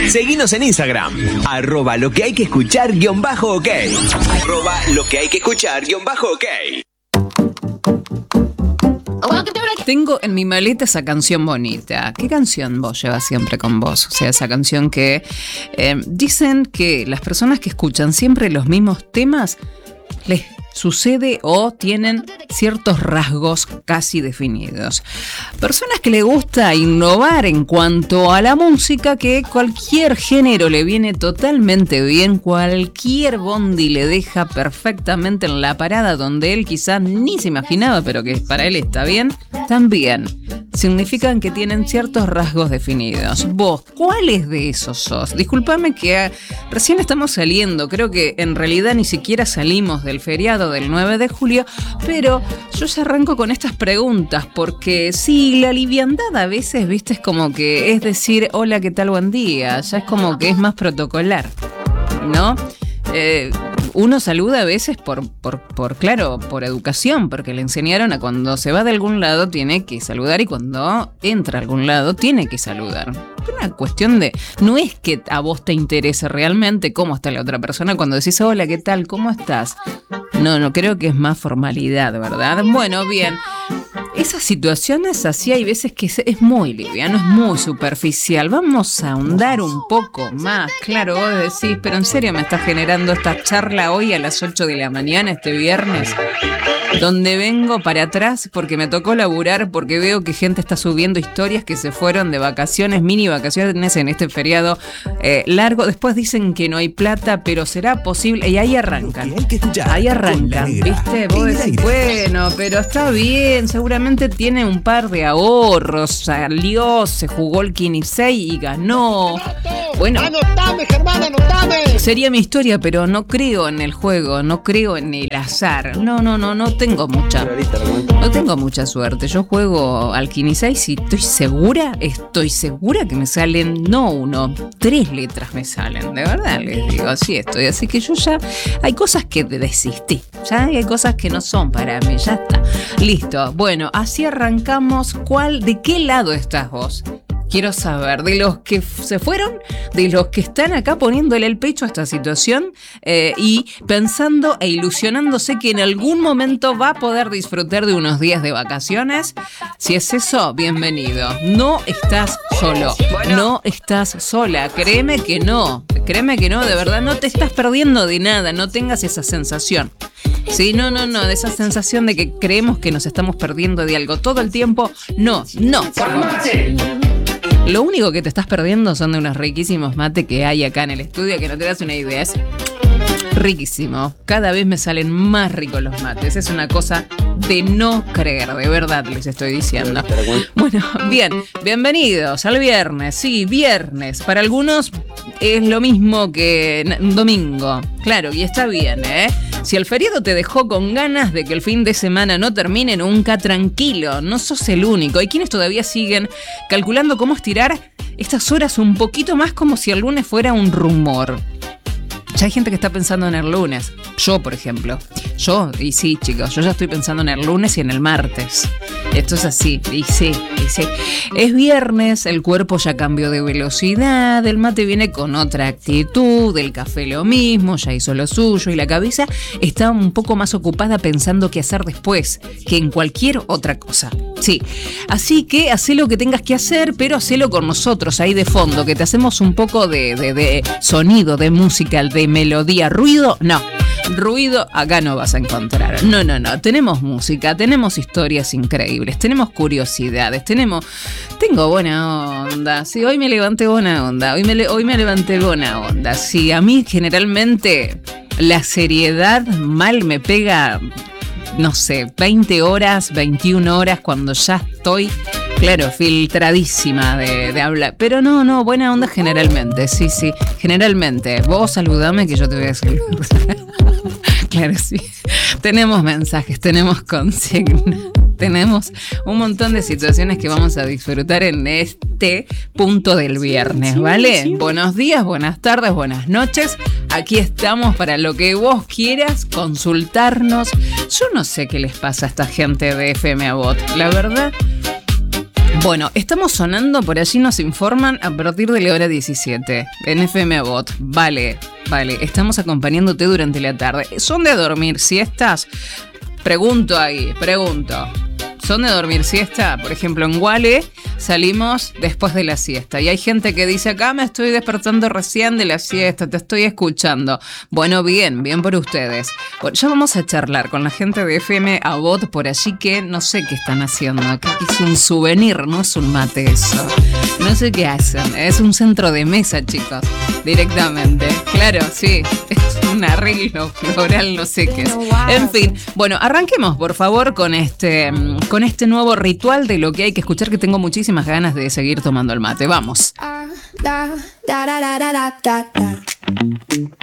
Seguinos en Instagram, @lo que hay que escuchar _ok. @lo que hay que escuchar _ok. Tengo en mi maleta esa canción bonita. ¿Qué canción vos llevas siempre con vos? O sea, esa canción que dicen que las personas que escuchan siempre los mismos temas les sucede o tienen ciertos rasgos casi definidos. Personas que le gusta innovar en cuanto a la música, que cualquier género le viene totalmente bien, cualquier bondi le deja perfectamente en la parada donde él quizás ni se imaginaba, pero que para él está bien, también significan que tienen ciertos rasgos definidos. Vos, ¿cuáles de esos sos? Discúlpame que recién estamos saliendo, creo que en realidad ni siquiera salimos del feriado del 9 de julio, pero yo ya arranco con estas preguntas, porque sí, la liviandad a veces, viste, es como que es decir, hola, ¿qué tal? Buen día, ya es como que es más protocolar, ¿no? Uno saluda a veces por educación, porque le enseñaron a cuando se va de algún lado tiene que saludar y cuando entra a algún lado tiene que saludar. Es una cuestión de, no es que a vos te interese realmente cómo está la otra persona cuando decís hola, ¿qué tal? ¿Cómo estás? No creo que es más formalidad, ¿verdad? Bueno, bien. Esas situaciones así hay veces que es muy liviano, es muy superficial. Vamos a ahondar un poco más. Claro, vos decís, pero en serio me estás generando esta charla hoy a las 8 de la mañana, este viernes, donde vengo para atrás porque me tocó laburar, porque veo que gente está subiendo historias que se fueron de vacaciones, mini vacaciones en este feriado largo. Después dicen que no hay plata, pero será posible. Y ahí arrancan, ¿viste? Vos decís, bueno, pero está bien, seguramente tiene un par de ahorros, salió, se jugó el 15 y ganó. Bueno, anotame, Germán, anotame. Sería mi historia, pero no creo en el juego, no creo en el azar. No tengo mucha suerte. Yo juego al 15 y estoy segura que me salen, no 1, 3 letras me salen. De verdad les digo, así estoy. Así que yo ya, hay cosas que desistí. Ya hay cosas que no son para mí, ya está. Listo. Bueno, así arrancamos. ¿De qué lado estás vos? Quiero saber, de los que se fueron, de los que están acá poniéndole el pecho a esta situación y pensando e ilusionándose que en algún momento va a poder disfrutar de unos días de vacaciones. Si es eso, bienvenido. No estás solo, no estás sola. Créeme que no, de verdad no te estás perdiendo de nada, no tengas esa sensación. Sí, no, de esa sensación de que creemos que nos estamos perdiendo de algo todo el tiempo. No. Lo único que te estás perdiendo son de unos riquísimos mates que hay acá en el estudio, que no te das una idea. Es riquísimo. Cada vez me salen más ricos los mates. Es una cosa de no creer, de verdad les estoy diciendo. Bueno, bien, bienvenidos al viernes. Sí, viernes. Para algunos es lo mismo que un domingo. Claro, y está bien, ¿eh? Si el feriado te dejó con ganas de que el fin de semana no termine nunca, tranquilo, no sos el único. Hay quienes todavía siguen calculando cómo estirar estas horas un poquito más, como si el lunes fuera un rumor. Ya hay gente que está pensando en el lunes. Yo, por ejemplo. Y sí, chicos, yo ya estoy pensando en el lunes y en el martes. Esto es así, y sí. Es viernes, el cuerpo ya cambió de velocidad, el mate viene con otra actitud, el café lo mismo, ya hizo lo suyo y la cabeza está un poco más ocupada pensando qué hacer después que en cualquier otra cosa. Sí, así que hacé lo que tengas que hacer, pero hacelo con nosotros ahí de fondo, que te hacemos un poco de sonido, de música, de melodía. Ruido acá no vas a encontrar. No. Tenemos música, tenemos historias increíbles, tenemos curiosidades, tengo buena onda. Sí, hoy me levanté buena onda. Hoy me levanté buena onda. Sí, a mí generalmente la seriedad mal me pega, no sé, 20 horas, 21 horas cuando ya estoy, claro, filtradísima de hablar. Pero no, buena onda generalmente, sí, generalmente. Vos saludame que yo te voy a saludar. Claro, sí. Tenemos mensajes, tenemos consignas, tenemos un montón de situaciones que vamos a disfrutar en este punto del viernes, ¿vale? Sí. Buenos días, buenas tardes, buenas noches. Aquí estamos para lo que vos quieras consultarnos. Yo no sé qué les pasa a esta gente de FM Bot, la verdad. Bueno, estamos sonando, por allí nos informan, a partir de la hora 17 en FM Bot. Vale, estamos acompañándote durante la tarde. ¿Son de dormir siestas? Pregunto. ¿Son de dormir siesta? Por ejemplo, en Wale salimos después de la siesta. Y hay gente que dice, acá me estoy despertando recién de la siesta, te estoy escuchando. Bueno, bien por ustedes. Bueno, ya vamos a charlar con la gente de FM Abot por allí que no sé qué están haciendo. Acá es un souvenir, no es un mate eso. No sé qué hacen. Es un centro de mesa, chicos. Directamente. Claro, sí. Es un arreglo floral, no sé qué es. En fin. Bueno, arranquemos, por favor, con este nuevo ritual de lo que hay que escuchar, que tengo muchísimas ganas de seguir tomando el mate. Vamos.